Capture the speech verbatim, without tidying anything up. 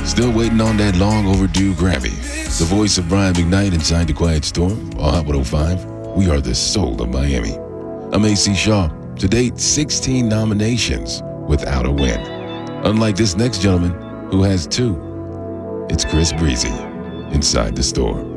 Still waiting on that long overdue Grammy. The voice of Brian McKnight inside the Quiet Storm on Hot one oh five. We are the soul of Miami. I'm A C Shaw. To date, sixteen nominations without a win. Unlike this next gentleman who has two. It's Chris Breezy inside the storm.